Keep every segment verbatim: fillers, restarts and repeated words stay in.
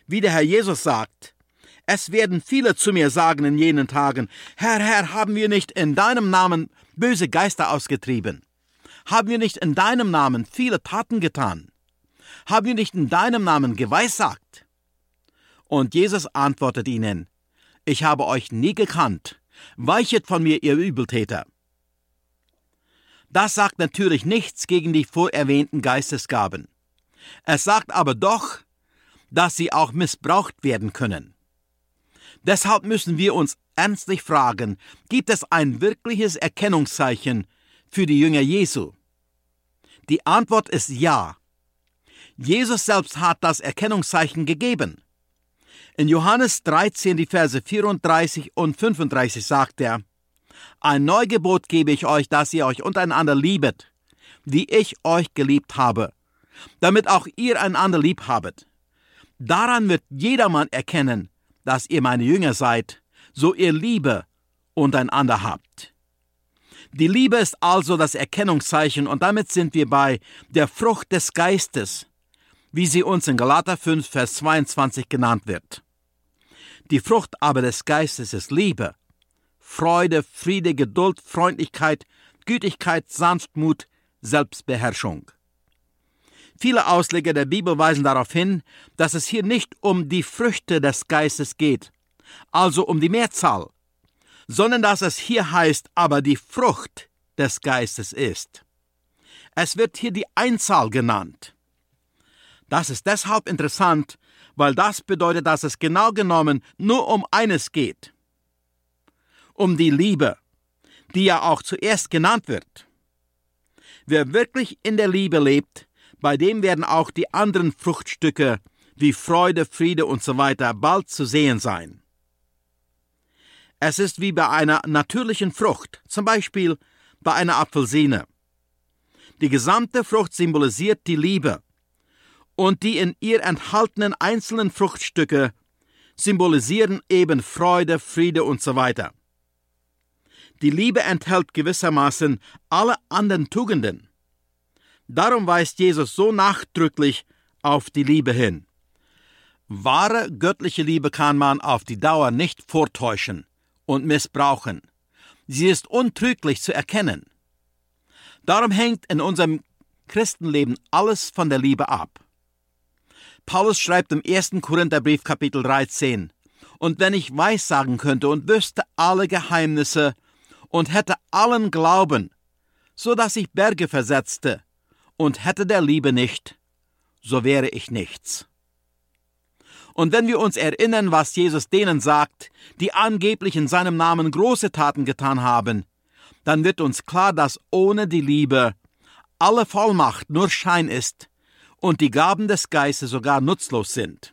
wie der Herr Jesus sagt: Es werden viele zu mir sagen in jenen Tagen: Herr, Herr, haben wir nicht in deinem Namen böse Geister ausgetrieben? Haben wir nicht in deinem Namen viele Taten getan? Haben wir nicht in deinem Namen geweissagt? Und Jesus antwortet ihnen: Ich habe euch nie gekannt. Weichet von mir, ihr Übeltäter. Das sagt natürlich nichts gegen die vorerwähnten Geistesgaben. Es sagt aber doch, dass sie auch missbraucht werden können. Deshalb müssen wir uns ernstlich fragen: Gibt es ein wirkliches Erkennungszeichen für die Jünger Jesu? Die Antwort ist ja. Jesus selbst hat das Erkennungszeichen gegeben. In Johannes dreizehn, die Verse vierunddreißig und fünfunddreißig sagt er: Ein Neugebot gebe ich euch, dass ihr euch untereinander liebet, wie ich euch geliebt habe, damit auch ihr einander lieb habet. Daran wird jedermann erkennen, dass ihr meine Jünger seid, so ihr Liebe untereinander habt. Die Liebe ist also das Erkennungszeichen, und damit sind wir bei der Frucht des Geistes, wie sie uns in Galater fünf, Vers zweiundzwanzig genannt wird. Die Frucht aber des Geistes ist Liebe, Freude, Friede, Geduld, Freundlichkeit, Gütigkeit, Sanftmut, Selbstbeherrschung. Viele Ausleger der Bibel weisen darauf hin, dass es hier nicht um die Früchte des Geistes geht, also um die Mehrzahl, sondern dass es hier heißt, aber die Frucht des Geistes ist. Es wird hier die Einzahl genannt. Das ist deshalb interessant, weil das bedeutet, dass es genau genommen nur um eines geht. Um die Liebe, die ja auch zuerst genannt wird. Wer wirklich in der Liebe lebt, bei dem werden auch die anderen Fruchtstücke wie Freude, Friede und so weiter bald zu sehen sein. Es ist wie bei einer natürlichen Frucht, zum Beispiel bei einer Apfelsine. Die gesamte Frucht symbolisiert die Liebe, und die in ihr enthaltenen einzelnen Fruchtstücke symbolisieren eben Freude, Friede und so weiter. Die Liebe enthält gewissermaßen alle anderen Tugenden. Darum weist Jesus so nachdrücklich auf die Liebe hin. Wahre göttliche Liebe kann man auf die Dauer nicht vortäuschen und missbrauchen. Sie ist untrüglich zu erkennen. Darum hängt in unserem Christenleben alles von der Liebe ab. Paulus schreibt im ersten Korintherbrief, Kapitel dreizehn: Und wenn ich weissagen könnte und wüsste alle Geheimnisse und hätte allen Glauben, so dass ich Berge versetzte, und hätte der Liebe nicht, so wäre ich nichts. Und wenn wir uns erinnern, was Jesus denen sagt, die angeblich in seinem Namen große Taten getan haben, dann wird uns klar, dass ohne die Liebe alle Vollmacht nur Schein ist und die Gaben des Geistes sogar nutzlos sind.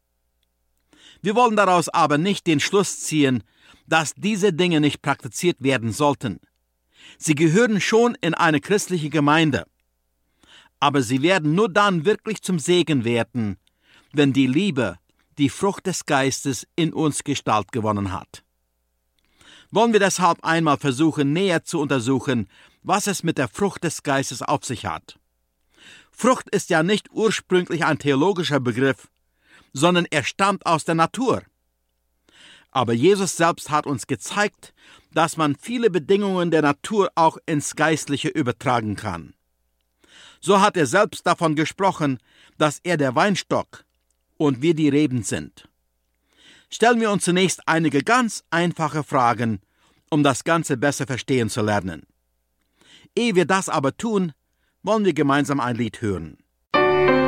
Wir wollen daraus aber nicht den Schluss ziehen, dass diese Dinge nicht praktiziert werden sollten. Sie gehören schon in eine christliche Gemeinde, aber sie werden nur dann wirklich zum Segen werden, wenn die Liebe, die Frucht des Geistes, in uns Gestalt gewonnen hat. Wollen wir deshalb einmal versuchen, näher zu untersuchen, was es mit der Frucht des Geistes auf sich hat. Frucht ist ja nicht ursprünglich ein theologischer Begriff, sondern er stammt aus der Natur. Aber Jesus selbst hat uns gezeigt, dass man viele Bedingungen der Natur auch ins Geistliche übertragen kann. So hat er selbst davon gesprochen, dass er der Weinstock und wir die Reben sind. Stellen wir uns zunächst einige ganz einfache Fragen, um das Ganze besser verstehen zu lernen. Ehe wir das aber tun, wollen wir gemeinsam ein Lied hören.